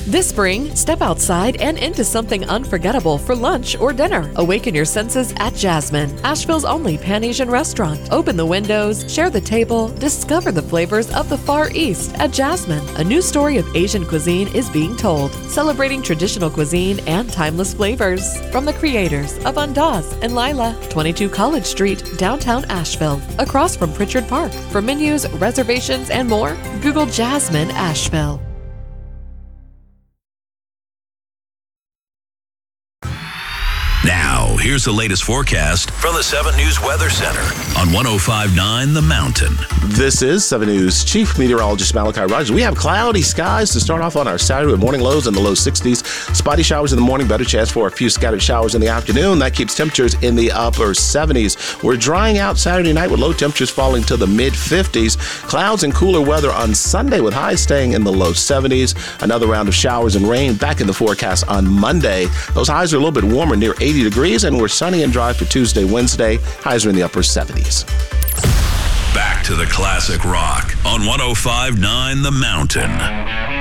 This spring, step outside and into something unforgettable for lunch or dinner. Awaken your senses at Jasmine, Asheville's only Pan-Asian restaurant. Open the windows, share the table, discover the flavors of the Far East at Jasmine. A new story of Asian cuisine is being told, celebrating traditional cuisine and timeless flavors. From the creators of Andaz and Lila, 22 College Street, downtown Asheville, across from Pritchard Park. For menus, reservations, and more, Google Jasmine Asheville. Now, here's the latest forecast from the 7 News Weather Center on 105.9 The Mountain. This is 7 News Chief Meteorologist Malachi Rogers. We have cloudy skies to start off on our Saturday with morning lows in the low 60s. Spotty showers in the morning, better chance for a few scattered showers in the afternoon. That keeps temperatures in the upper 70s. We're drying out Saturday night with low temperatures falling to the mid-50s. Clouds and cooler weather on Sunday with highs staying in the low 70s. Another round of showers and rain back in the forecast on Monday. Those highs are a little bit warmer, near 80 degrees, and we're sunny and dry for Tuesday, Wednesday. Highs are in the upper 70s. Back to the classic rock on 105.9 The Mountain.